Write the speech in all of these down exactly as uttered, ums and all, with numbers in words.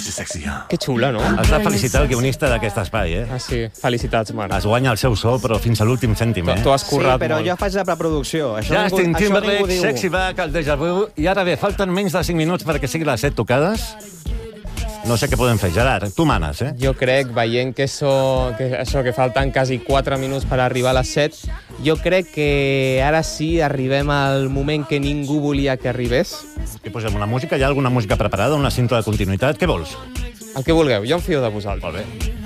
Que xula, no? Has de felicitar el guionista d'aquest espai, eh? Ah, sí. Felicitats, Marc. Es guanya el seu sou, però fins a l'últim cèntim, eh? Tu has currat Sí, però molt. jo faig la preproducció. Això Justin ningú, això Timberlake, ningú diu. Sexy Back, el Deja Vu. I ara bé, falten menys de cinc minuts perquè sigui les set tocades. No sé què podem fer, Gerard. Tu manes, eh? Jo crec, veient que, so, que això que falten quasi quatre minuts per arribar a les set, jo crec que ara sí arribem al moment que ningú volia que arribés. Que posem una música? Hi ha alguna música preparada? Una cinta de continuïtat? Què vols? El que vulgueu, jo em fio de vosaltres. Molt bé.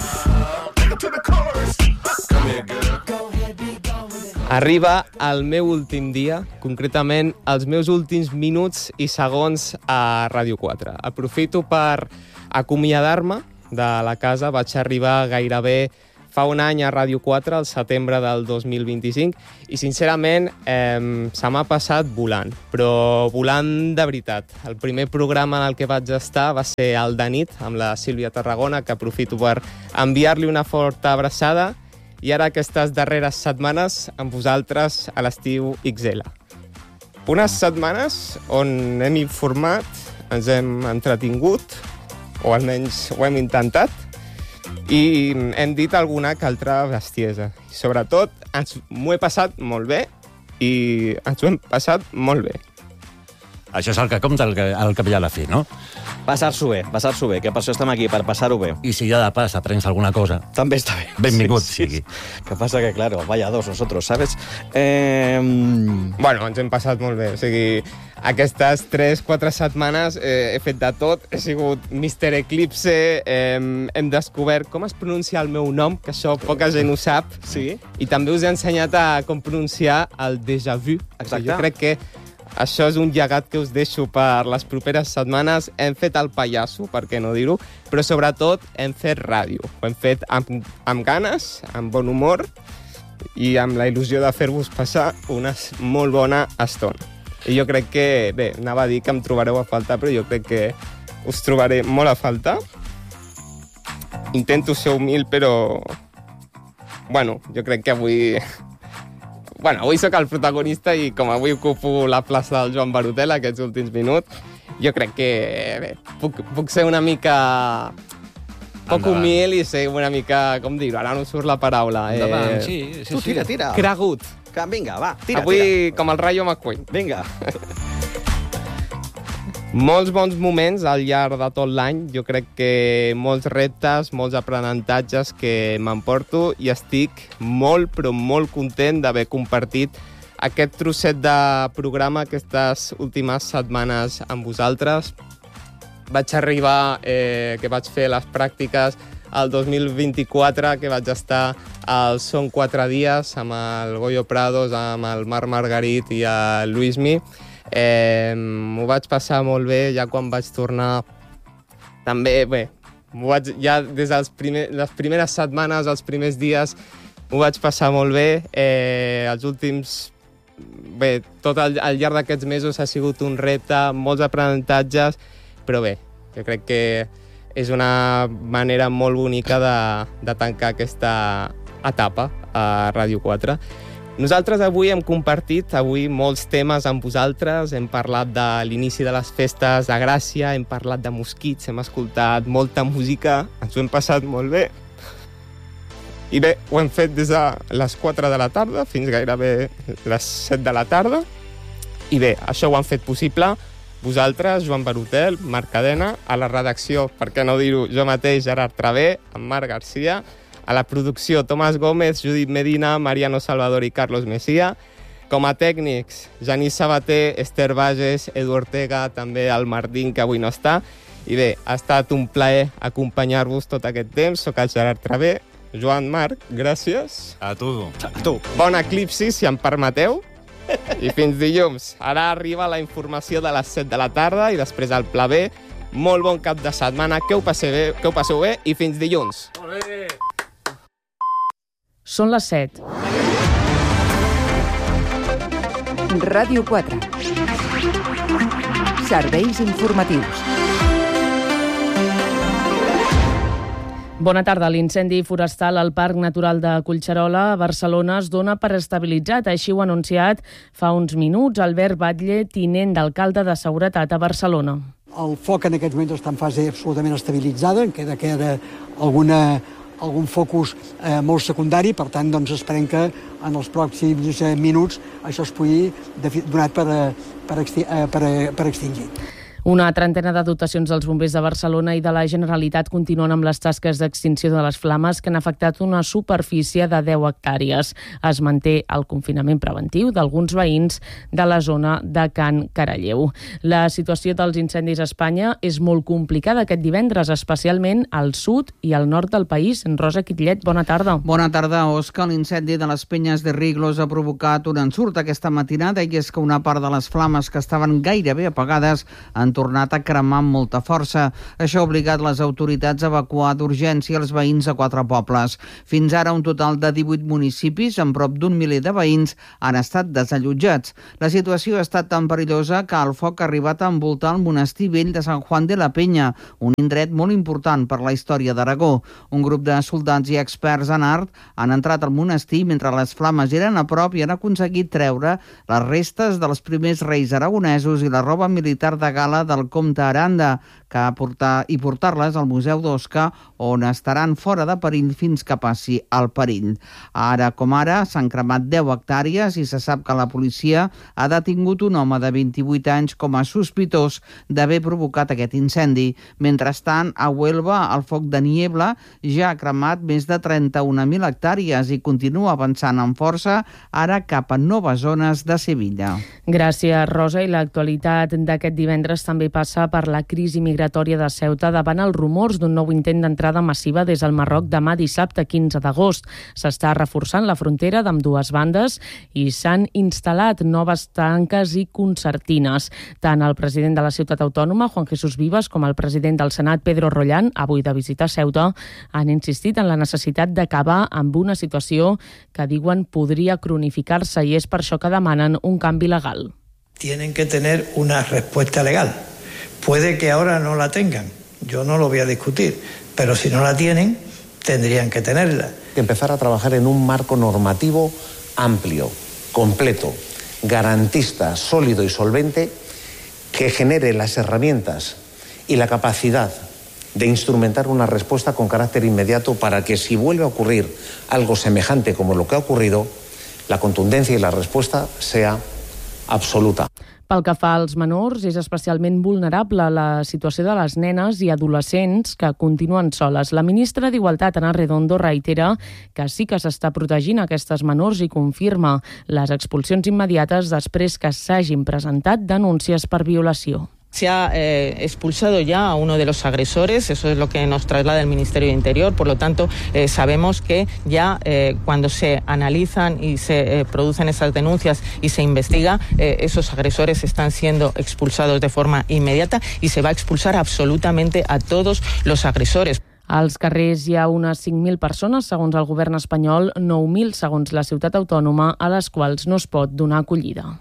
Arriba el meu últim dia, concretament els meus últims minuts i segons a Ràdio quatre. Aprofito per acomiadar-me de la casa. Vaig arribar gairebé fa un any a Ràdio quatre, al setembre del dos mil vint-i-cinc, i sincerament eh, se m'ha passat volant, però volant de veritat. El primer programa en el que vaig estar va ser el de nit, amb la Sílvia Tarragona, que aprofito per enviar-li una forta abraçada, i ara aquestes darreres setmanes amb vosaltres a l'estiu X L. Unes setmanes on hem informat, ens hem entretingut, o almenys ho hem intentat, i hem dit alguna que altra bestiesa. I sobretot, ens m'ho he passat molt bé i ens ho hem passat molt bé. Això és el que compta el, el cap i a la fi, no? Passar-s'ho bé, passar-s'ho bé, que per això estem aquí, per passar-ho bé. I si ja de pas aprens alguna cosa, També està bé. benvingut Sí, sí. sigui. Que passa que, claro, vaya dos nosotros, ¿sabes? Eh... Bueno, ens hem passat molt bé. O sigui, aquestes tres quatre setmanes eh, he fet de tot. He sigut mister Eclipse, eh, hem descobert com es pronuncia el meu nom, que això poca gent ho sap. Sí. I també us he ensenyat a com pronunciar el déjà vu. Exacte. Jo crec que això és un llegat que us deixo per les properes setmanes. Hem fet el pallasso, per què no dir-ho, però sobretot hem fet ràdio. Ho hem fet amb, amb ganes, amb bon humor i amb la il·lusió de fer-vos passar una molt bona estona. I jo crec que, bé, anava a dir que em trobareu a faltar, però jo crec que us trobaré molt a faltar. Intento ser humil, però... Bueno, jo crec que avui... Bueno, avui sóc el protagonista i com avui ocupo la plaça del Joan Barotel aquests últims minuts, jo crec que bé, puc, puc ser una mica poc Endavant. humil i ser una mica, com dir-ho, ara no em surt la paraula. Endavant, sí, sí, Tu sí. tira, tira. Cregut. Que, vinga, va, tira, Avui, tira. com el Rayo McQueen. Vinga. Molts bons moments al llarg de tot l'any. Jo crec que molts reptes, molts aprenentatges que m'emporto i estic molt, però molt content d'haver compartit aquest trosset de programa aquestes últimes setmanes amb vosaltres. Vaig arribar, eh, que vaig fer les pràctiques el dos mil vint-i-quatre, que vaig estar al Són quatre dies amb el Goyo Prados, amb el Marc Margarit i el Luismi. Eh, m'ho vaig passar molt bé ja quan vaig tornar. També, bé, m'ho vaig, ja des de primer, les primeres setmanes, els primers dies, m'ho vaig passar molt bé. Eh, els últims... Bé, tot al, al llarg d'aquests mesos ha sigut un repte, molts aprenentatges, però bé, jo crec que és una manera molt bonica de, de tancar aquesta etapa a Ràdio quatre. Nosaltres avui hem compartit avui molts temes amb vosaltres, hem parlat de l'inici de les festes de Gràcia, hem parlat de mosquits, hem escoltat molta música, ens ho hem passat molt bé. I bé, ho hem fet des de les quatre de la tarda fins gairebé les set de la tarda. I bé, això ho han fet possible vosaltres, Joan Barotel, Marc Cadena, a la redacció, per què no dir-ho, jo mateix, Gerard Travé, en Marc Garcia, a la producció, Tomàs Gómez, Judit Medina, Mariano Salvador i Carlos Mesía. Com a tècnics, Genís Sabater, Esther Bages, Edu Ortega, també el Martín, que avui no està. I bé, ha estat un plaer acompanyar-vos tot aquest temps. Soc el Gerard Travé. Joan, Marc, gràcies. A tu. A tu. Bon eclipsi, si em permeteu. I fins dilluns. Ara arriba la informació de les set de la tarda i després el Pla B. Molt bon cap de setmana, que ho passeu bé, que ho passeu bé i fins dilluns. Molt bé. Són les set. Ràdio quatre. Serveis informatius. Bona tarda. L'incendi forestal al Parc Natural de Collserola, a Barcelona, es dona per estabilitzat. Així ho ha anunciat fa uns minuts Albert Batlle, tinent d'alcalde de Seguretat a Barcelona. el foc en aquests moments està en fase absolutament estabilitzada, en queda, queda alguna, algun focus eh, molt secundari, per tant, doncs, esperem que en els pròxims eh, minuts això es pugui donat per, per, exti per, per extingir. Una trentena de dotacions dels bombers de Barcelona i de la Generalitat continuen amb les tasques d'extinció de les flames que han afectat una superfície de deu hectàrees. Es manté el confinament preventiu d'alguns veïns de la zona de Can Caralleu. La situació dels incendis a Espanya és molt complicada aquest divendres, especialment al sud i al nord del país. Rosa Quitllet, bona tarda. Bona tarda, Òscar. L'incendi de les Penyes de Riglos ha provocat un ensurt aquesta matinada i és que una part de les flames que estaven gairebé apagades han tornat a cremar amb molta força. Això ha obligat les autoritats a evacuar d'urgència els veïns de quatre pobles. Fins ara, un total de divuit municipis, amb prop d'un miler de veïns, han estat desallotjats. La situació ha estat tan perillosa que el foc ha arribat a envoltar el monestir vell de Sant Juan de la Penya, un indret molt important per la història d'Aragó. Un grup de soldats i experts en art han entrat al monestir mentre les flames eren a prop i han aconseguit treure les restes dels primers reis aragonesos i la roba militar de gala del comte Aranda, que portar, i portar-les al Museu d'Osca, on estaran fora de perill fins que passi el perill. Ara com ara s'han cremat deu hectàrees i se sap que la policia ha detingut un home de vint-i-vuit anys com a sospitós d'haver provocat aquest incendi. Mentrestant, a Huelva, el foc de Niebla ja ha cremat més de trenta-un mil hectàrees i continua avançant amb força ara cap a noves zones de Sevilla. Gràcies, Rosa. I l'actualitat d'aquest divendres també passa per la crisi migratòria de Ceuta davant els rumors d'un nou intent d'entrada massiva des del Marroc demà dissabte quinze d'agost. S'està reforçant la frontera d'ambdues bandes i s'han instal·lat noves tanques i concertines. Tant el president de la ciutat autònoma, Juan Jesús Vivas, com el president del Senat, Pedro Rollán, avui de visita a Ceuta, han insistit en la necessitat d'acabar amb una situació que diuen podria cronificar-se i és per això que demanen un canvi legal. Tienen que tener una respuesta legal. Puede que ahora no la tengan, yo no lo voy a discutir, pero si no la tienen, tendrían que tenerla. Empezar a trabajar en un marco normativo amplio, completo, garantista, sólido y solvente, que genere las herramientas y la capacidad de instrumentar una respuesta con carácter inmediato para que si vuelve a ocurrir algo semejante como lo que ha ocurrido, la contundencia y la respuesta sea absoluta. Pel que fa als menors, és especialment vulnerable la situació de les nenes i adolescents que continuen soles. La ministra d'Igualtat, Ana Redondo, reitera que sí que s'està protegint aquestes menors i confirma les expulsions immediates després que s'hagin presentat denúncies per violació. Se ha eh, expulsado ya a uno de los agresores, eso es lo que nos traslada el Ministerio de Interior, por lo tanto eh, sabemos que ya eh, cuando se analizan y se eh, producen esas denuncias y se investiga, eh, esos agresores están siendo expulsados de forma inmediata y se va a expulsar absolutamente a todos los agresores. Als carrers hi ha unes cinc mil persones, segons el govern espanyol, nou mil segons la ciutat autònoma, a les quals no es pot donar acollida.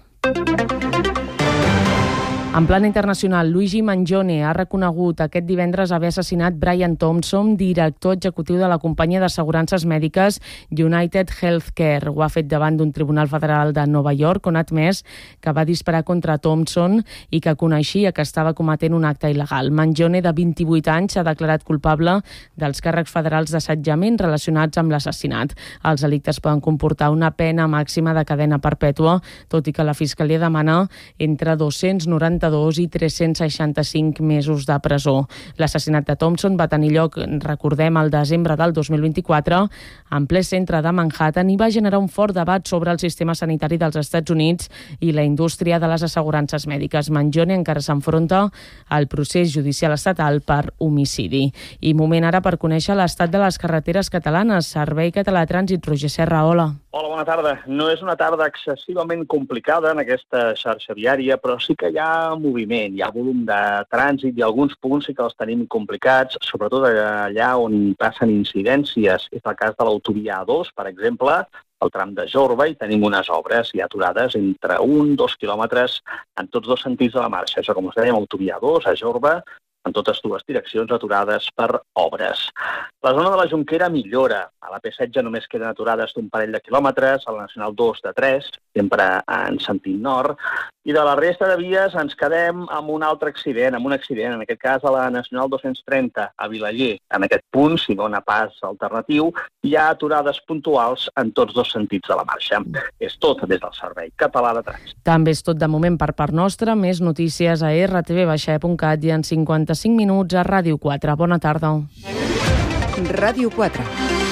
En plan internacional, Luigi Mangione ha reconegut aquest divendres haver assassinat Brian Thompson, director executiu de la companyia d'assegurances mèdiques United Healthcare. Ho ha fet davant d'un tribunal federal de Nova York, on ha admès que va disparar contra Thompson i que coneixia que estava cometent un acte il·legal. Mangione, de vint-i-vuit anys, s'ha declarat culpable dels càrrecs federals d'assetjament relacionats amb l'assassinat. Els delictes poden comportar una pena màxima de cadena perpètua, tot i que la Fiscalia demana entre dos-cents noranta i tres-cents seixanta-cinc mesos de presó. L'assassinat de Thompson va tenir lloc, recordem, al desembre del dos mil vint-i-quatre, en ple centre de Manhattan, i va generar un fort debat sobre el sistema sanitari dels Estats Units i la indústria de les assegurances mèdiques. Mangione encara s'enfronta al procés judicial estatal per homicidi. I moment ara per conèixer l'estat de les carreteres catalanes. Servei Català de Trànsit, Roger Serra, hola. Hola, bona tarda. No és una tarda excessivament complicada en aquesta xarxa viària, però sí que hi ha moviment, hi ha volum de trànsit i alguns punts sí que els tenim complicats, sobretot allà on passen incidències. És el cas de l'autovia A dos, per exemple, el tram de Jorba, i tenim unes obres i aturades entre un i dos quilòmetres en tots dos sentits de la marxa. Això, com us dèiem, autovia A dos, a Jorba, en totes dues direccions aturades per obres. La zona de la Jonquera millora. A la P setze només queden aturades d'un parell de quilòmetres, a la Nacional dos de tres, sempre en sentit nord. I de la resta de vies ens quedem amb un altre accident, amb un accident, en aquest cas a la Nacional dos-cents trenta, a Vilaller. En aquest punt, si dona pas alternatiu, hi ha aturades puntuals en tots dos sentits de la marxa. És tot des del Servei Català de Trànsit. També és tot de moment per part nostra. Més notícies a erre te ve baixa e punt cat i en cinquanta-cinc minuts a Ràdio quatre. Bona tarda. Ràdio quatre.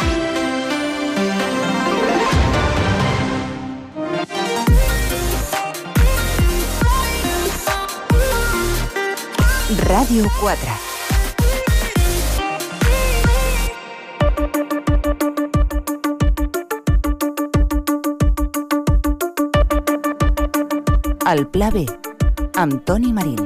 Ràdio quatre. El Pla B, amb Toni Marín.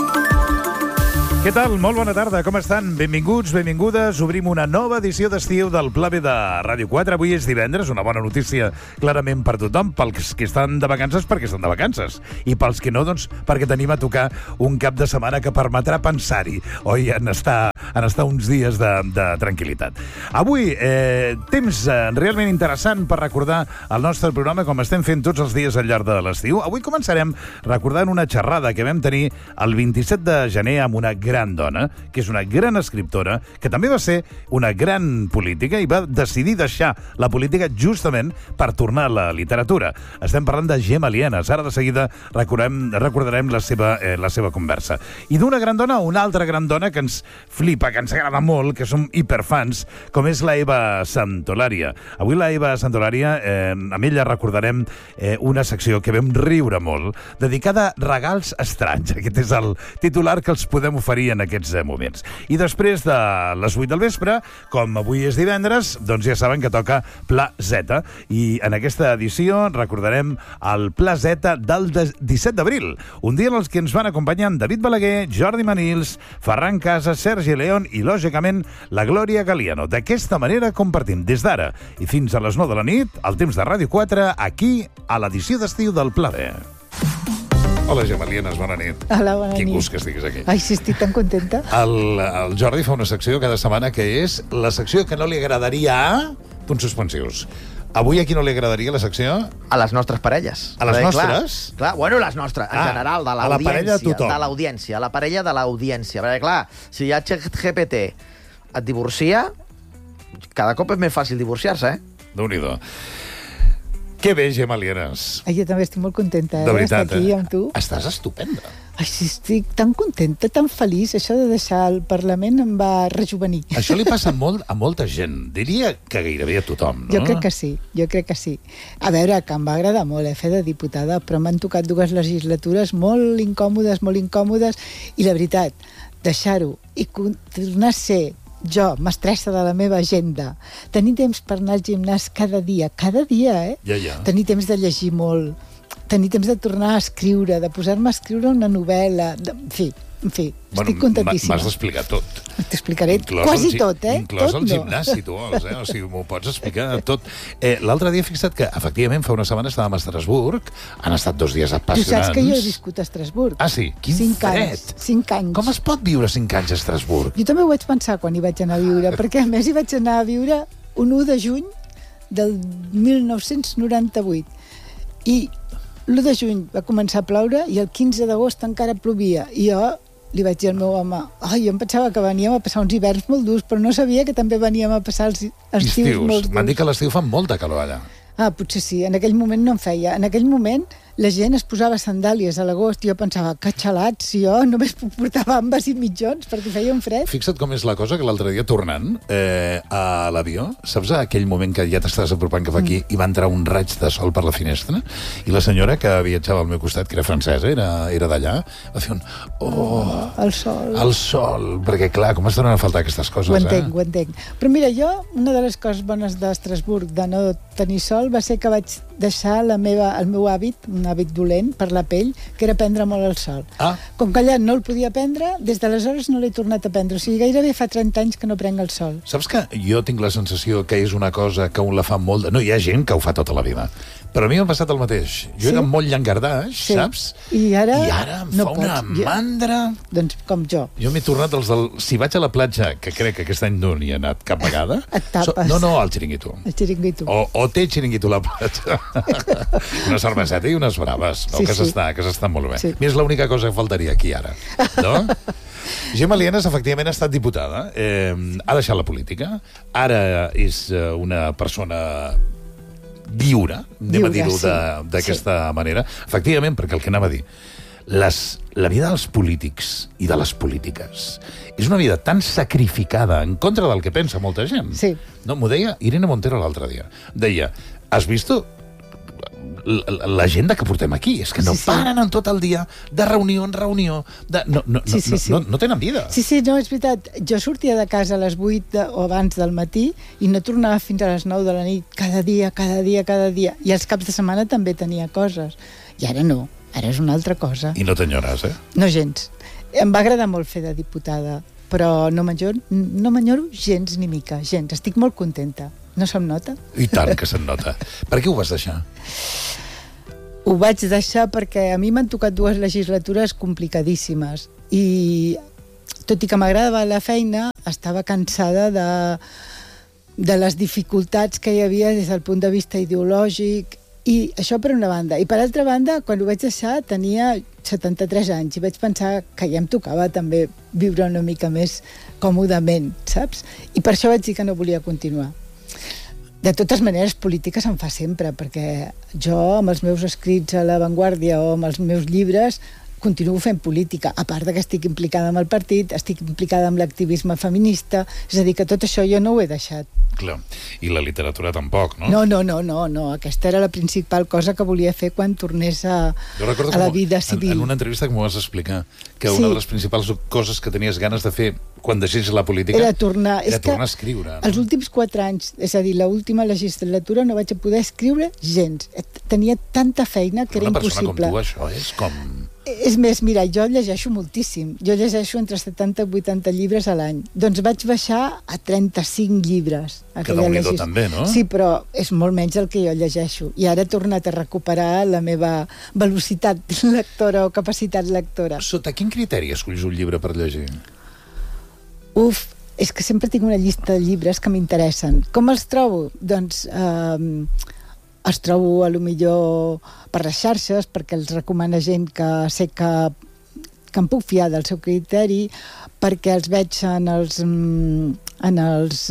Què tal? Molt bona tarda, com estan? Benvinguts, benvingudes. Obrim una nova edició d'estiu del Pla B de Ràdio quatre. Avui és divendres, una bona notícia clarament per tothom. Pels que estan de vacances, perquè estan de vacances. I pels que no, doncs, perquè tenim a tocar un cap de setmana que permetrà pensar-hi. Oi, en estar, en estar uns dies de, de tranquil·litat. Avui, eh, temps eh, realment interessant per recordar el nostre programa, com estem fent tots els dies al llarg de l'estiu. Avui començarem recordant una xerrada que vam tenir el vint-i-set de gener amb una gran dona, que és una gran escriptora, que també va ser una gran política i va decidir deixar la política justament per tornar a la literatura. Estem parlant de Gemma Lienas. Ara de seguida recordarem, recordarem la seva, eh, la seva conversa. I d'una gran dona a una altra gran dona que ens flipa, que ens agrada molt, que som hiperfans, com és la Eva Santolària. Avui la Eva Santolària, eh, amb ella recordarem eh, una secció que vam riure molt, dedicada a regals estranys. Aquest és el titular que els podem oferir en aquests moments. I després de les vuit del vespre, com avui és divendres, doncs ja saben que toca Pla Z. I en aquesta edició recordarem el Pla Z del disset d'abril, un dia en els que ens van acompanyar David Balaguer, Jordi Manils, Ferran Casas, Sergi León i, lògicament, la Glòria Galiano. D'aquesta manera compartim des d'ara i fins a les nou de la nit el temps de Ràdio quatre, aquí a l'edició d'estiu del Pla B. Hola, Gemma Lienas, bona nit. Hola, bona Quin nit. gust que estiguis aquí. Ai, sí, estic tan contenta. El, el Jordi fa una secció cada setmana que és la secció que no li agradaria a... punts suspensius. Avui a qui no li agradaria la secció? A les nostres parelles. A les Perquè, nostres? Clar, clar, bueno, les nostres, en Ah, general, de a la parella de l'audiència. tothom. De l'audiència, a la parella de l'audiència. Perquè, clar, si hi ha ChatGPT et divorcia, cada cop és més fàcil divorciar-se, eh? Déu-n'hi-do. Que bé, Gemma Lienas. Ai, jo també estic molt contenta eh, De veritat, d'estar aquí eh? amb tu. Estàs estupenda. Ai, sí, estic tan contenta, tan feliç. Això de deixar el Parlament em va rejuvenir. Això li passa molt a molta gent. Diria que gairebé a tothom, no? Jo crec que sí, jo crec que sí. A veure, que em va agradar molt eh, fer de diputada, però m'han tocat dues legislatures molt incòmodes, molt incòmodes, i la veritat, deixar-ho i tornar a ser jo, mestressa de la meva agenda, tenir temps per anar al gimnàs cada dia, cada dia, eh? Ja, ja. Tenir temps de llegir molt, tenir temps de tornar a escriure, de posar-me a escriure una novel·la, de... en fi, en fi, Bueno, estic contentíssima. m'has d'explicar tot. T'explicaré Inclòs quasi el gi- tot, eh? Inclòs tot el no. gimnàs, si tu vols, eh? O sigui, m'ho pots explicar tot. Eh, L'altre dia he fixat que, efectivament, fa una setmana estàvem a Estrasburg, han estat dos dies Tu apassionants. saps que jo he viscut a Estrasburg. Ah, sí? Quin cinc fred! anys, cinc anys. Com es pot viure cinc anys a Estrasburg? Jo també ho vaig pensar quan hi vaig anar a viure, perquè a més hi vaig anar a viure un u de juny del mil nou-cents noranta-vuit. I l'u de juny va començar a ploure i el quinze d'agost encara plovia. I jo li vaig dir al meu home, ai, jo em pensava que veníem a passar uns hiverns molt durs, però no sabia que també veníem a passar els, els estius molt durs. M'han dit que a l'estiu fa molta calor allà. Ah, potser sí, en aquell moment no em feia. En aquell moment la gent es posava sandàlies a l'agost i jo pensava, que xalat, si jo només puc portar bambes i mitjons perquè feia un fred. Fixa't com és la cosa, que l'altre dia tornant eh, a l'avió, saps aquell moment que ja t'estàs apropant cap aquí mm. i va entrar un raig de sol per la finestra i la senyora que viatjava al meu costat, que era francesa, era, era d'allà, va fer un... Oh, el sol. El sol, perquè clar, com es donen a faltar aquestes coses, Ho entenc, eh? ho entenc. Però mira, jo, una de les coses bones d'Estrasburg de no tenir sol va ser que vaig deixar la meva, el meu hàbit, un hàbit dolent per la pell, que era prendre molt el sol. Ah. Com que allà no el podia prendre, des d'aleshores no l'he tornat a prendre. O sigui, gairebé fa trenta anys que no prenc el sol. Saps que jo tinc la sensació que és una cosa que un la fa molt... De... No, hi ha gent que ho fa tota la vida. Però a mi m'ha passat el mateix. Jo Sí? era molt llangardaix, Sí. saps? I ara, I ara em no fa una pots. Jo- mandra... Doncs com jo. Jo m'he tornat els del... Si vaig a la platja, que crec que aquest any no n'hi he anat cap vegada... Et tapes. No, no, al xiringuito. El xiringuito. O, o té xiringuito a la platja. Una cerveseta i unes barres braves, no? Sí, que sí. s'està, que s'està molt bé. Sí. A mi és l'única cosa que faltaria aquí ara, no? Gemma Lienas, efectivament, ha estat diputada, eh, ha deixat la política, ara és eh, una persona lliure, anem Lliure, a dir-ho sí. de- d'aquesta manera. Efectivament, perquè el que anava a dir, les, la vida dels polítics i de les polítiques és una vida tan sacrificada en contra del que pensa molta gent. Sí. No, m'ho deia Irene Montero l'altre dia. Deia, has vist l'agenda que portem aquí? És que no Sí, sí. paren en tot el dia de reunió en reunió. De... No, no, Sí, sí, no, sí. no, no tenen vida. Sí, sí, no, és veritat. Jo sortia de casa a les vuit de, o abans del matí i no tornava fins a les nou de la nit, cada dia, cada dia, cada dia. I els caps de setmana també tenia coses. I ara no, ara és una altra cosa. I no t'enyores, eh? No gens. Em va agradar molt fer de diputada, però no m'enyoro no m'enyoro gens ni mica, gens. Estic molt contenta. No se'm nota? I tant que se'n nota. Per què ho vas deixar? Ho vaig deixar perquè a mi m'han tocat dues legislatures complicadíssimes i tot i que m'agradava la feina, estava cansada de, de les dificultats que hi havia des del punt de vista ideològic, i això per una banda. I per altra banda, quan ho vaig deixar tenia setanta-tres anys i vaig pensar que ja em tocava també viure una mica més còmodament, saps? I per això vaig dir que no volia continuar. De totes maneres, política se'n fa sempre, perquè jo, amb els meus escrits a La Vanguardia o amb els meus llibres, continuo fent política, a part de que estic implicada amb el partit, estic implicada amb l'activisme feminista, és a dir, que tot això jo no ho he deixat. Clar. I la literatura tampoc, no? No, no, no, no, no. Aquesta era la principal cosa que volia fer quan tornés a, Jo recordo a la com- vida en, civil. en una entrevista que m'ho vas explicar, que Sí. una de les principals coses que tenies ganes de fer quan deixessis la política Era tornar... era és que tornar a escriure. No? Els últims quatre anys, és a dir, l'última legislatura, no vaig poder escriure gens. Tenia tanta feina que Però era una persona impossible. com tu, això és com... És més, mira, jo llegeixo moltíssim. Jo llegeixo entre setanta i vuitanta llibres a l'any. Doncs vaig baixar a trenta-cinc llibres. Que aquella Déu-n'hi-do legis- també, no? Sí, però és molt menys el que jo llegeixo. I ara he tornat a recuperar la meva velocitat lectora o capacitat lectora. Sota quin criteri escolls un llibre per llegir? Uf, és que sempre tinc una llista de llibres que m'interessen. Com els trobo? Doncs eh, els trobo a lo millor per les xarxes, perquè els recomana gent que sé que, que em puc fiar del seu criteri, perquè els veig en els, mm, en els,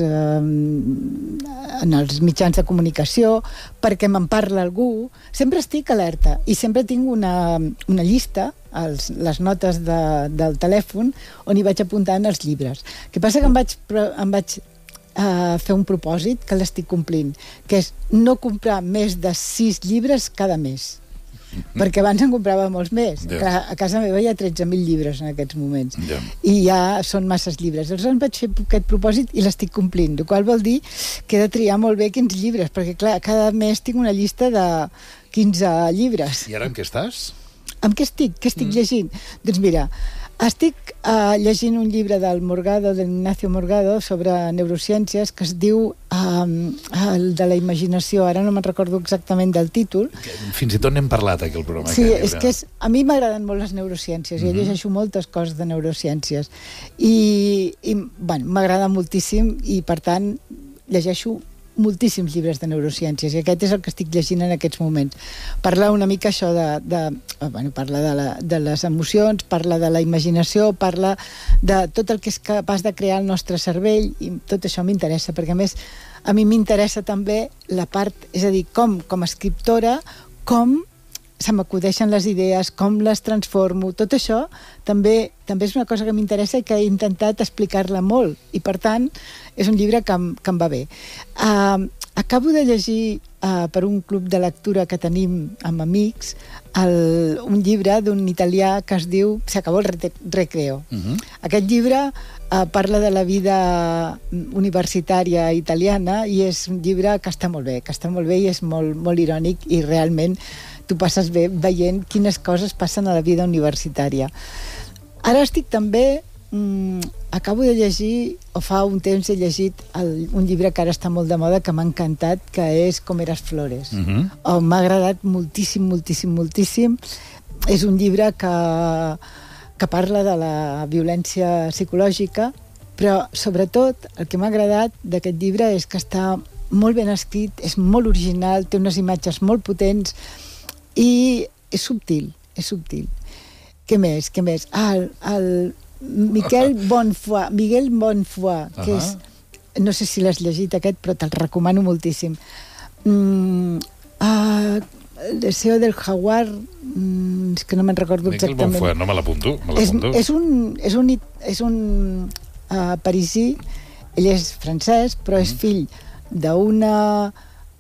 eh, en els mitjans de comunicació, perquè me'n parla algú. Sempre estic alerta i sempre tinc una, una llista, els, les notes de, del telèfon, on hi vaig apuntant els llibres. El que passa que em vaig, em vaig a fer un propòsit que l'estic complint, que és no comprar més de sis llibres cada mes. Perquè abans en comprava molts més. Ja. Clar, a casa meva hi ha tretze mil llibres en aquests moments. Ja. I ja són masses llibres. Aleshores em vaig fer aquest propòsit i l'estic complint, el qual vol dir que he de triar molt bé quins llibres, perquè clar, cada mes tinc una llista de quinze llibres. I ara en què estàs? Amb què estic? Què estic mm. llegint? Doncs mira, estic uh, llegint un llibre del Morgado, del Ignacio Morgado, sobre neurociències, que es diu um, el de la imaginació. Ara no me'n recordo exactament del títol. Fins i tot n'hem parlat aquí al programa. Sí, aquest és llibre. que és, a mi m'agraden molt les neurociències. Mm -hmm. Jo llegeixo moltes coses de neurociències. I, i bueno, m'agrada moltíssim i, per tant, llegeixo moltíssims llibres de neurociències i aquest és el que estic llegint en aquests moments. Parla una mica això de... de bueno, parla de, la, de les emocions, parla de la imaginació, parla de tot el que és capaç de crear el nostre cervell i tot això m'interessa, perquè a més a mi m'interessa també la part, és a dir, com, com a escriptora, com se m'acudeixen les idees, com les transformo, tot això també també és una cosa que m'interessa i que he intentat explicar-la molt, i per tant és un llibre que em, que em va bé. Uh, acabo de llegir uh, per un club de lectura que tenim amb amics el, un llibre d'un italià que es diu Se acabó el recreo. Uh-huh. Aquest llibre uh, parla de la vida universitària italiana i és un llibre que està molt bé, que està molt bé i és molt, molt irònic i realment tu passes bé veient quines coses passen a la vida universitària. Ara estic també... Mm, acabo de llegir, o fa un temps he llegit el, un llibre que ara està molt de moda, que m'ha encantat, que és Comeràs flores. Uh-huh. Oh, m'ha agradat moltíssim, moltíssim, moltíssim. És un llibre que, que parla de la violència psicològica, però sobretot el que m'ha agradat d'aquest llibre és que està molt ben escrit, és molt original, té unes imatges molt potents I és subtil, és subtil. Què més, què més? Ah, el, el Miquel Bonfoy, Miguel Bonfoy, que és... No sé si l'has llegit aquest, però te'l recomano moltíssim. Mm, ah, el deseo del jaguar... Mm, és que no me'n recordo Miquel exactament. Bonfoy, no me l'apunto. Me És, l'apunto. és un, és un, és un uh, parisí, ell és francès, però és fill d'una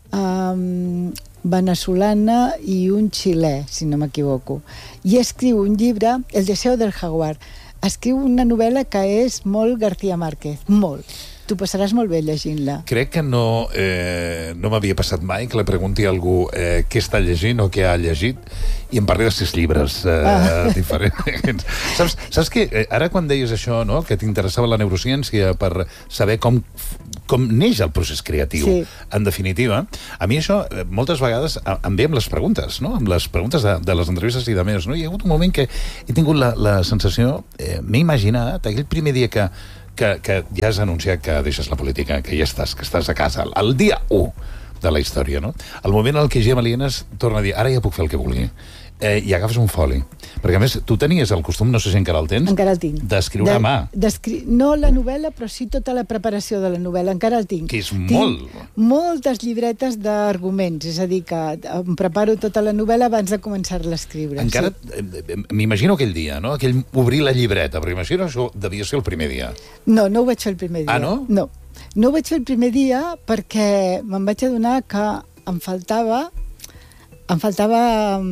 um, venezolana i un xilè, si no m'equivoco. I escriu un llibre, El deseo del jaguar. Escriu una novel·la que és molt García Márquez, molt. Tu passaràs molt bé llegint-la. Crec que no, eh, no m'havia passat mai que li pregunti a algú eh, què està llegint o què ha llegit i em parli de sis llibres eh, ah. diferents. Saps, saps que eh, ara quan deies això, no, que t'interessava la neurociència per saber com, com neix el procés creatiu, sí. En definitiva, a mi això eh, moltes vegades em ve amb les preguntes, no? Amb les preguntes de, de les entrevistes i de més, no? Hi ha hagut un moment que he tingut la, la sensació, eh, m'he imaginat, aquell primer dia que Que, que ja has anunciat que deixes la política, que ja estàs, que estàs a casa, el dia u de la història, no? El moment en què Gemma Lienas torna a dir, ara ja puc fer el que vulgui. Eh, I agafes un foli. Perquè, a més, tu tenies el costum, no sé si encara el tens, encara el tinc. D'escriure de, a mà. No la novel·la, però sí tota la preparació de la novel·la. Encara el tinc. Que és tinc molt... moltes llibretes d'arguments. És a dir, que em preparo tota la novel·la abans de començar-la a escriure. Encara, sí. M'imagino aquell dia, no? Aquell obrir la llibreta, perquè imagino això devia ser el primer dia. No, no ho vaig fer el primer dia. Ah, no? No. No ho vaig fer el primer dia perquè me'n vaig adonar que em faltava... Em faltava...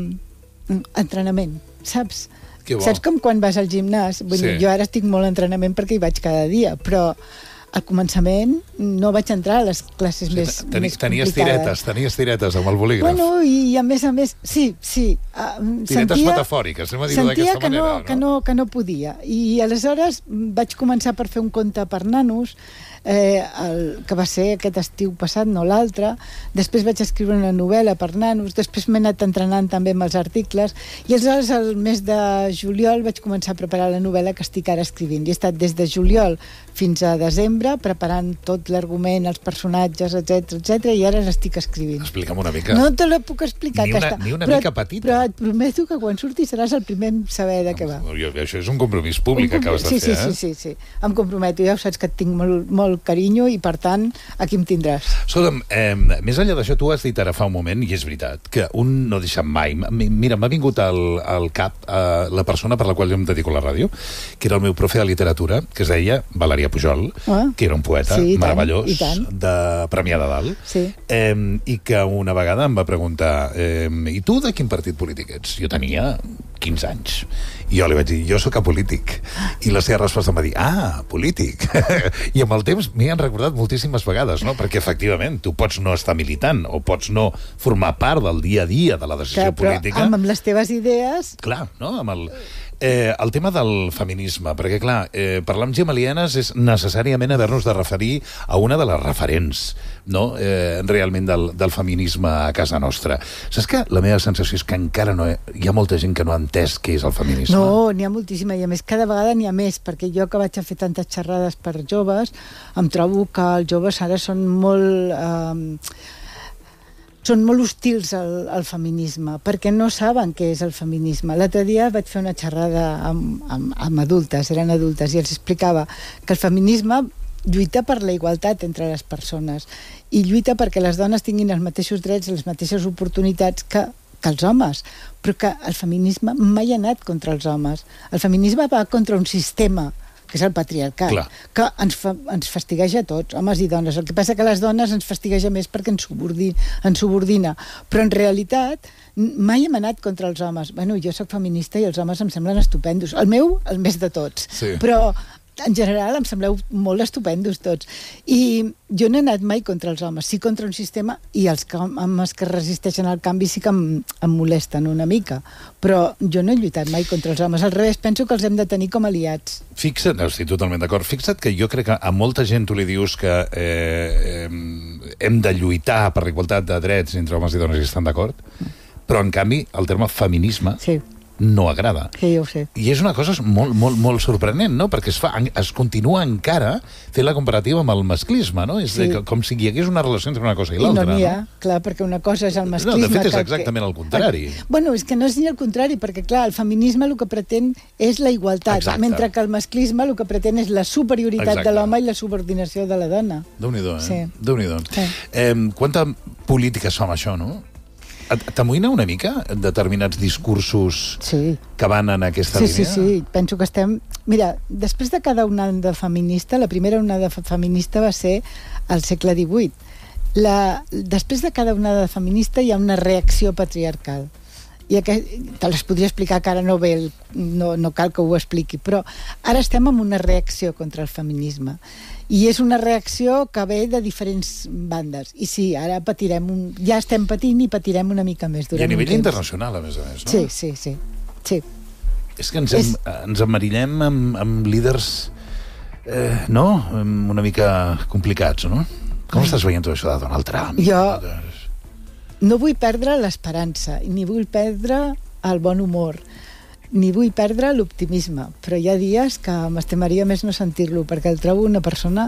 entrenament, saps? Que bo. Saps com quan vas al gimnàs? Vull dir, Sí. jo ara estic molt en entrenament perquè hi vaig cada dia, però al començament no vaig entrar a les classes més, Teni, més tenies complicades. tiretes, tenies tiretes amb el bolígraf. Bueno, i a més a més, sí, sí. Uh, Tiretes sentia, metafòriques, anem a dir-ho sentia d'aquesta que no, manera, no? que, no, que no podia. I aleshores vaig començar per fer un conte per nanos, eh, el, que va ser aquest estiu passat, no l'altre. Després vaig escriure una novel·la per nanos, després m'he anat entrenant també amb els articles, i aleshores el mes de juliol vaig començar a preparar la novel·la que estic ara escrivint. I he estat des de juliol fins a desembre preparant tot l'argument, els personatges, etcètera, etcètera, i ara l'estic escrivint. Explica'm una mica. No te la puc explicar, Ni una, aquesta. ni una però, mica petita. Però et prometo que quan surti seràs el primer en saber de què va. Jo, això és un compromís públic que acabes de sí, fer, sí, eh? sí, sí, sí. Em comprometo, ja ho saps que et tinc molt, molt carinyo i per tant aquí em tindràs. Escolta'm, eh, més enllà d'això, tu has dit ara fa un moment, i és veritat, que un no deixa mai... Mira, m'ha vingut al, al cap eh, la persona per la qual jo em dedico a la ràdio, que era el meu profe de literatura, que es deia Valerià Pujol, ah. que era un poeta sí, meravellós, i tant, i tant. de Premià de Dalt, sí. eh, i que una vegada em va preguntar eh, i tu de quin partit polític ets? Jo tenia quinze anys. I jo li vaig dir, jo sóc apolític. I la seva resposta em va dir, ah, polític. I amb el temps m'hi han recordat moltíssimes vegades, no? Perquè efectivament tu pots no estar militant o pots no formar part del dia a dia de la decisió Clar, però política. Amb, amb les teves idees... Clar, no? Amb el... Eh, el tema del feminisme, perquè clar, eh, parlar amb Gemma Lienas és necessàriament haver-nos de referir a una de les referents, no? Eh, realment del, del feminisme a casa nostra. Saps que la meva sensació és que encara no hi, hi ha molta gent que no ha entès què és el feminisme? No, n'hi ha moltíssima, i a més cada vegada n'hi ha més, perquè jo que vaig a fer tantes xerrades per joves, em trobo que els joves ara són molt... Eh, són molt hostils al, al feminisme, perquè no saben què és el feminisme. L'altre dia vaig fer una xerrada amb, amb, amb adultes, eren adultes, i els explicava que el feminisme lluita per la igualtat entre les persones i lluita perquè les dones tinguin els mateixos drets i les mateixes oportunitats que, que els homes, però que el feminisme mai ha anat contra els homes. El feminisme va contra un sistema que és el patriarcat, Clar. que ens, fa, ens fastigueja a tots, homes i dones. El que passa que les dones ens fastigueja més perquè ens subordina, ens subordina. Però en realitat mai hem anat contra els homes. Bueno, jo sóc feminista i els homes em semblen estupendos. El meu, el més de tots. Sí. Però en general em sembleu molt estupendos tots. I jo no he anat mai contra els homes, sí contra un sistema, i els que, homes que resisteixen al canvi sí que em, em molesten una mica. Però jo no he lluitat mai contra els homes. Al revés, penso que els hem de tenir com aliats. Fixa't, estic totalment d'acord. Fixa't que jo crec que a molta gent tu li dius que eh, hem de lluitar per la igualtat de drets entre homes i dones i estan d'acord, però en canvi el terme feminisme... Sí. no agrada. Sí, jo ho sé. I és una cosa molt, molt, molt sorprenent, no? Perquè es, fa, es continua encara fent la comparativa amb el masclisme, no? És sí. de, com si hi hagués una relació entre una cosa i l'altra. I no n'hi ha, no? clar, perquè una cosa és el masclisme... No, de fet és que... exactament el contrari. Bueno, és que no és ni el contrari, perquè, clar, el feminisme el que pretén és la igualtat, Exacte. mentre que el masclisme el que pretén és la superioritat Exacte. de l'home i la subordinació de la dona. Déu-n'hi-do, eh? Sí. Déu-n'hi-do. Sí. Eh, quanta política som, això, no? T'amoïna una mica determinats discursos sí. que van en aquesta sí, línia? Sí, sí, sí. Penso que estem... Mira, després de cada onada feminista, la primera onada feminista va ser al segle divuit. La... Després de cada onada feminista hi ha una reacció patriarcal. I aquest, te les podria explicar, que ara no ve, el, no, no cal que ho expliqui, però ara estem en una reacció contra el feminisme. I és una reacció que ve de diferents bandes. I sí, ara patirem un... ja estem patint i patirem una mica més durant I a nivell un temps. internacional, a més a més, no? Sí, sí, sí. sí. És que ens, és... Em, ens amarillem amb, amb líders, eh, no?, una mica complicats, no? Com estàs veient tot això de Donald Trump? Jo no vull perdre l'esperança, ni vull perdre el bon humor, ni vull perdre l'optimisme, però hi ha dies que m'estimaria més no sentir-lo, perquè el trobo una persona